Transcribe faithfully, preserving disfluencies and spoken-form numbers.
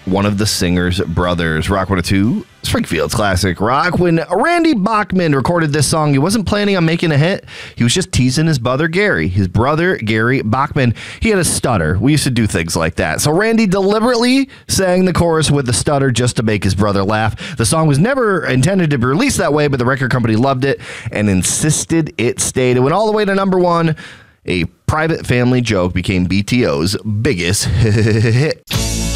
one of the singer's brothers. Rock one oh two, Springfield's classic rock. When Randy Bachman recorded this song, he wasn't planning on making a hit. He was just teasing his brother Gary. His brother Gary Bachman, he had a stutter. We used to do things like that. So Randy deliberately sang the chorus with the stutter just to make his brother laugh. The song was never intended to be released that way, but the record company loved it and insisted it stayed. It went all the way to number one. A private family joke became B T O's biggest hit.